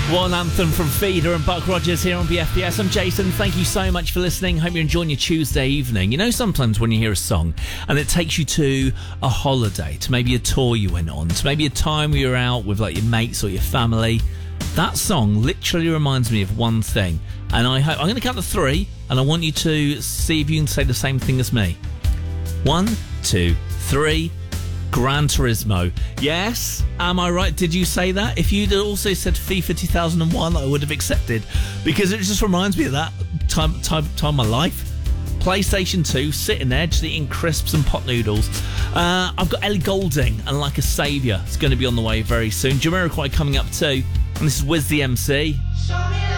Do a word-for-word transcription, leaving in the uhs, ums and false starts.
What an anthem from Feeder and Buck Rogers here on B F B S. I'm Jason. Thank you so much for listening. Hope you're enjoying your Tuesday evening. You know, sometimes when you hear a song and it takes you to a holiday, to maybe a tour you went on, to maybe a time where you're out with like your mates or your family, that song literally reminds me of one thing. And I hope I'm going to count to three, and I want you to see if you can say the same thing as me. One, two, three. Gran Turismo. Yes, am I right? Did you say that? If you'd also said FIFA two thousand one, I would have accepted, because it just reminds me of that time, time, time of my life. PlayStation two, sitting there just eating crisps and pot noodles. Uh, I've got Ellie Goulding and Like a Saviour. It's going to be on the way very soon. Jamiroquai coming up too, and this is Wiz the M C. Show me